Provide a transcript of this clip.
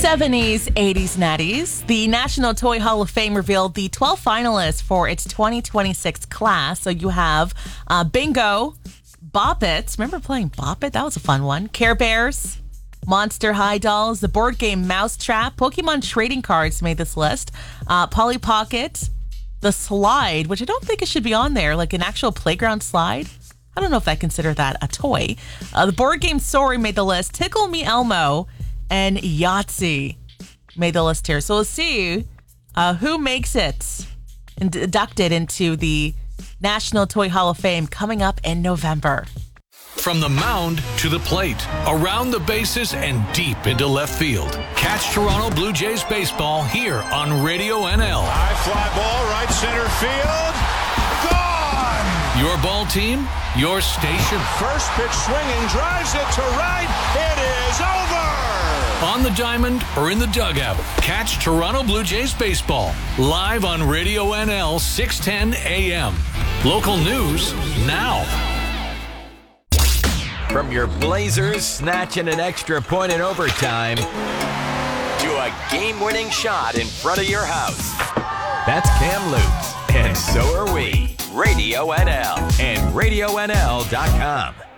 70s, 80s, 90s. The National Toy Hall of Fame revealed the 12 finalists for its 2026 class. So you have Bingo, Bop It. Remember playing Bop It? That was a fun one. Care Bears, Monster High Dolls, the board game Mousetrap, Pokemon trading cards made this list. Polly Pocket, the Slide, which I don't think it should be on there, like an actual playground slide. I don't know if I consider that a toy. The board game Sorry made the list. Tickle Me Elmo and Yahtzee made the list here. So we'll see who makes it inducted into the National Toy Hall of Fame coming up in November. From the mound to the plate, around the bases and deep into left field. Catch Toronto Blue Jays baseball here on Radio NL. High fly ball, right center field. Gone! Your ball team, your station. First pitch swinging, drives it to right. It is over! On the diamond or in the dugout, catch Toronto Blue Jays baseball live on Radio NL 610 AM. Local news now. From your Blazers snatching an extra point in overtime to a game-winning shot in front of your house. That's Cam Lutz, and so are we. Radio NL and RadioNL.com.